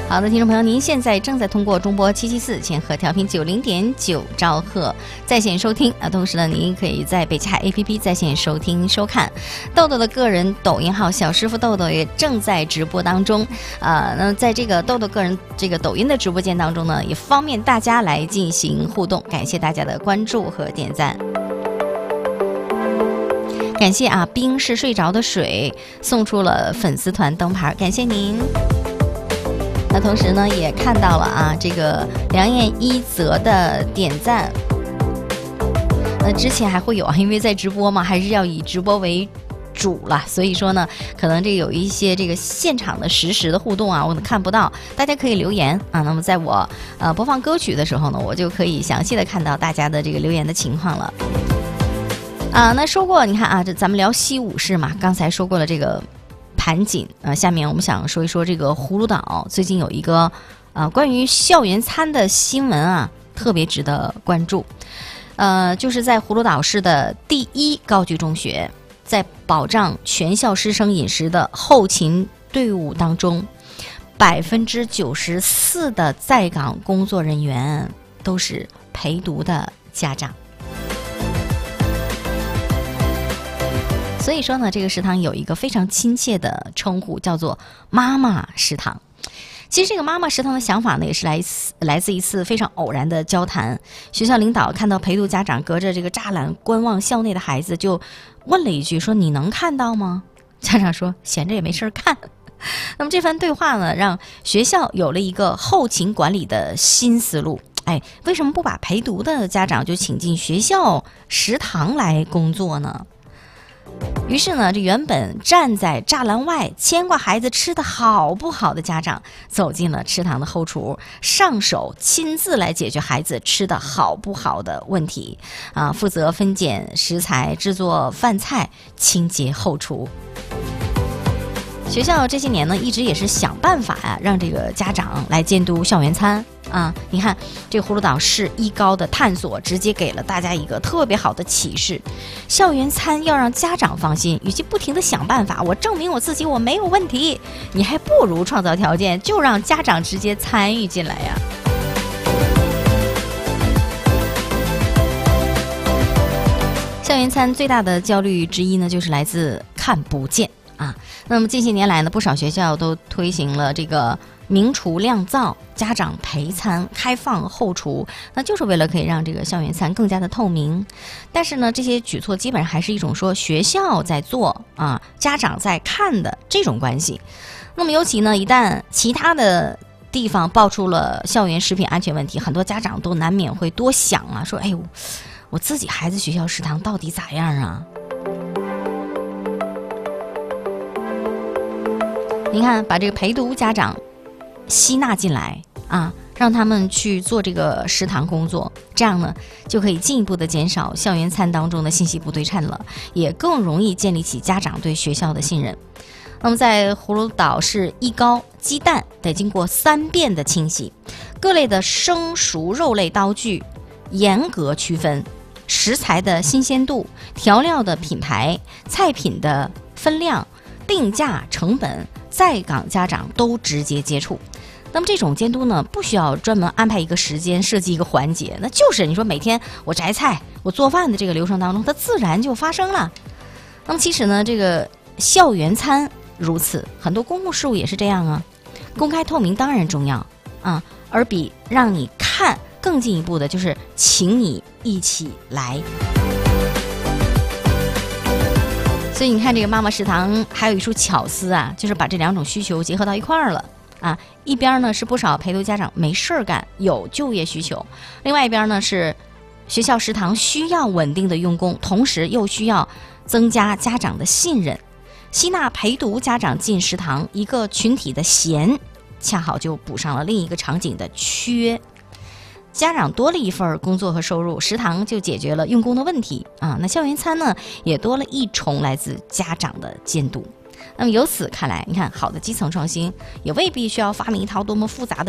好的，听众朋友，您现在正在通过中波774千赫调频90.9兆赫在线收听同时呢，您可以在北汽海 APP 在线收听收看。豆豆的个人抖音号小师傅豆豆也正在直播当中那在这个豆豆个人这个抖音的直播间当中呢，也方便大家来进行互动，感谢大家的关注和点赞。感谢冰是睡着的水送出了粉丝团灯牌，感谢您。那同时呢，也看到了这个梁燕一泽的点赞。那之前还会有因为在直播嘛，还是要以直播为主了，所以说呢，可能这有一些这个现场的实时的互动我看不到，大家可以留言那么在我播放歌曲的时候呢，我就可以详细的看到大家的这个留言的情况了。那说过，你看这咱们聊西武市嘛，刚才说过了这个盘锦下面我们想说一说这个葫芦岛最近有一个关于校园餐的新闻特别值得关注。就是在葫芦岛市的第一高级中学，在保障全校师生饮食的后勤队伍当中，94%的在岗工作人员都是陪读的家长。所以说呢，这个食堂有一个非常亲切的称呼，叫做妈妈食堂。其实这个妈妈食堂的想法呢，也是来自一次非常偶然的交谈。学校领导看到陪读家长隔着这个栅栏观望校内的孩子，就问了一句说：“你能看到吗？”家长说：“闲着也没事看。”那么这番对话呢，让学校有了一个后勤管理的新思路。为什么不把陪读的家长就请进学校食堂来工作呢？于是呢，这原本站在栅栏外牵挂孩子吃的好不好的家长，走进了食堂的后厨，上手亲自来解决孩子吃的好不好的问题负责分拣食材、制作饭菜、清洁后厨。学校这些年呢，一直也是想办法让这个家长来监督校园餐你看这个葫芦岛市一高的探索，直接给了大家一个特别好的启示：校园餐要让家长放心，与其不停的想办法，我证明我自己我没有问题，你还不如创造条件，就让家长直接参与进来呀。校园餐最大的焦虑之一呢，就是来自看不见那么近些年来呢，不少学校都推行了这个明厨亮灶、家长陪餐、开放后厨，那就是为了可以让这个校园餐更加的透明。但是呢，这些举措基本上还是一种说学校在做家长在看的这种关系。那么尤其呢，一旦其他的地方爆出了校园食品安全问题，很多家长都难免会多想说我自己孩子学校食堂到底咋样您看，把这个陪读家长吸纳进来让他们去做这个食堂工作，这样呢就可以进一步的减少校园餐当中的信息不对称了，也更容易建立起家长对学校的信任。那么在葫芦岛市一高，鸡蛋得经过3遍的清洗，各类的生熟肉类刀具严格区分，食材的新鲜度、调料的品牌、菜品的分量、定价、成本，在岗家长都直接接触。那么这种监督呢，不需要专门安排一个时间，设计一个环节，那就是你说每天我摘菜、我做饭的这个流程当中，它自然就发生了。那么其实呢，这个校园餐如此，很多公共事务也是这样公开透明当然重要而比让你看更进一步的就是请你一起来。所以你看这个妈妈食堂还有一处巧思就是把这2种需求结合到一块儿了一边呢是不少陪读家长没事干，有就业需求，另外一边呢是学校食堂需要稳定的用工，同时又需要增加家长的信任。吸纳陪读家长进食堂，一个群体的闲恰好就补上了另一个场景的缺。家长多了一份工作和收入，食堂就解决了用工的问题那校园餐呢也多了一重来自家长的监督。那么由此看来，你看好的基层创新也未必需要发明一套多么复杂的